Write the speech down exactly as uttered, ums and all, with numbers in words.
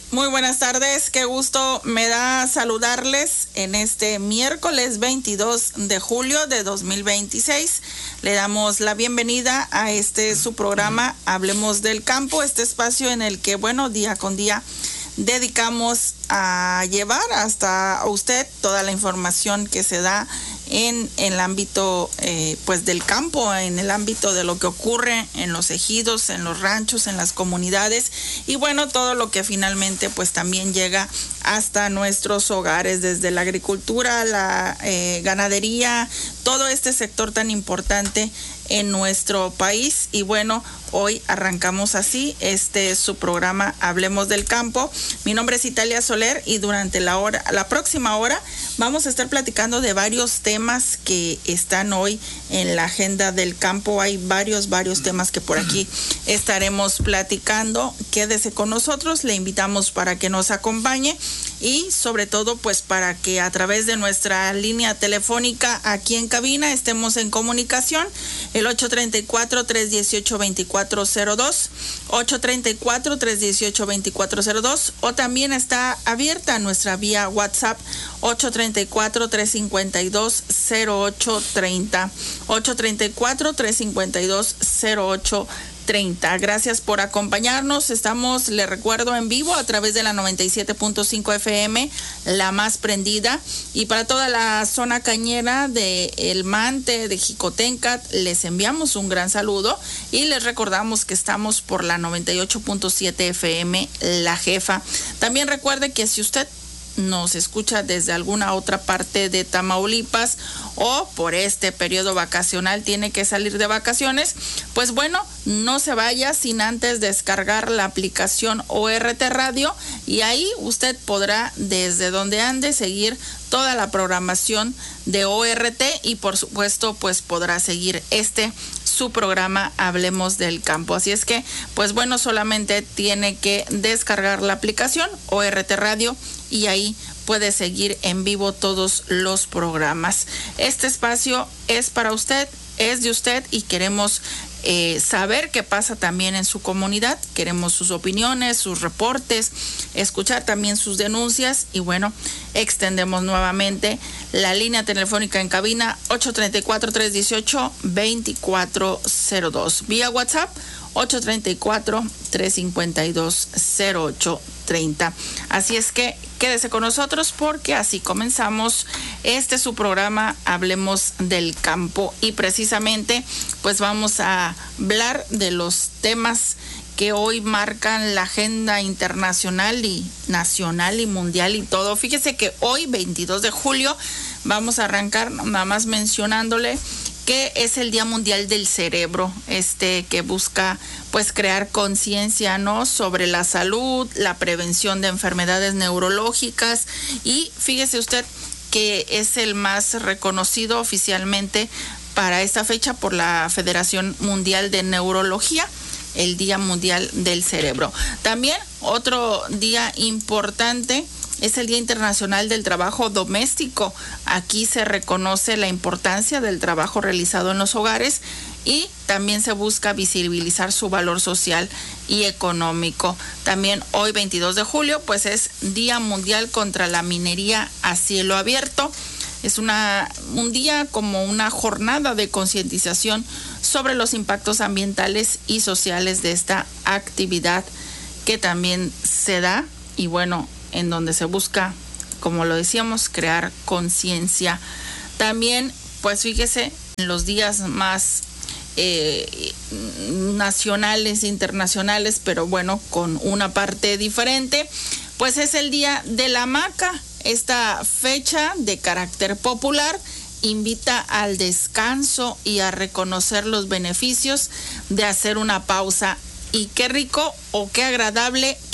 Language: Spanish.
Muy buenas tardes, qué gusto me da saludarles en este miércoles veintidós de julio de dos mil veintiséis. Le damos la bienvenida a este su programa Hablemos del Campo, este espacio en el que, bueno, día con día dedicamos a llevar hasta usted toda la información que se da en el ámbito eh, pues del campo, en el ámbito de lo que ocurre en los ejidos, en los ranchos, en las comunidades y bueno, todo lo que finalmente pues también llega hasta nuestros hogares, desde la agricultura, la eh, ganadería, todo este sector tan importante en nuestro país. Y bueno, hoy arrancamos así este su programa Hablemos del Campo. Mi nombre es Italia Soler y durante la hora, la próxima hora vamos a estar platicando de varios temas que están hoy en la agenda del campo. Hay varios, varios temas que por aquí estaremos platicando. Quédese con nosotros, le invitamos para que nos acompañe y sobre todo pues para que a través de nuestra línea telefónica aquí en cabina estemos en comunicación. El ocho tres cuatro, tres uno ocho, dos cuatro cero dos, ocho tres cuatro, tres uno ocho, dos cuatro cero dos, o también está abierta nuestra vía WhatsApp ocho tres cuatro, tres cinco dos, cero ocho tres cero, ocho tres cuatro, tres cinco dos, cero ocho treinta. Gracias por acompañarnos. Estamos, le recuerdo, en vivo a través de la noventa y siete punto cinco F M, la más prendida, y para toda la zona cañera de El Mante, de Jicotencat, les enviamos un gran saludo y les recordamos que estamos por la noventa y ocho punto siete F M, La Jefa. También recuerde que si usted nos escucha desde alguna otra parte de Tamaulipas o por este periodo vacacional tiene que salir de vacaciones, pues bueno, no se vaya sin antes descargar la aplicación O R T Radio y ahí usted podrá desde donde ande seguir toda la programación de O R T y por supuesto pues podrá seguir este su programa Hablemos del Campo. Así es que pues bueno, solamente tiene que descargar la aplicación O R T Radio y ahí puede seguir en vivo todos los programas. Este espacio es para usted, es de usted y queremos eh, saber qué pasa también en su comunidad. Queremos sus opiniones, sus reportes, escuchar también sus denuncias y bueno, extendemos nuevamente la línea telefónica en cabina ocho tres cuatro, tres uno ocho, dos cuatro cero dos, vía WhatsApp ocho tres cuatro, tres cinco dos, cero ocho treinta. Así es que quédese con nosotros porque así comenzamos este su programa Hablemos del Campo y precisamente pues vamos a hablar de los temas que hoy marcan la agenda internacional y nacional y mundial y todo. Fíjese que hoy, veintidós de julio, vamos a arrancar nada más mencionándole que es el Día Mundial del Cerebro, este que busca pues crear conciencia, ¿no?, sobre la salud, la prevención de enfermedades neurológicas y fíjese usted que es el más reconocido oficialmente para esta fecha por la Federación Mundial de Neurología, el Día Mundial del Cerebro. También otro día importante es el Día Internacional del Trabajo Doméstico. Aquí se reconoce la importancia del trabajo realizado en los hogares y también se busca visibilizar su valor social y económico. También hoy, veintidós de julio, pues es Día Mundial contra la Minería a Cielo Abierto. Es una, un día como una jornada de concientización sobre los impactos ambientales y sociales de esta actividad que también se da y bueno, en donde se busca, como lo decíamos, crear conciencia. También, pues fíjese, en los días más eh, nacionales, internacionales, pero bueno, con una parte diferente, pues es el Día de la Hamaca. Esta fecha de carácter popular invita al descanso y a reconocer los beneficios de hacer una pausa. Y qué rico o qué agradable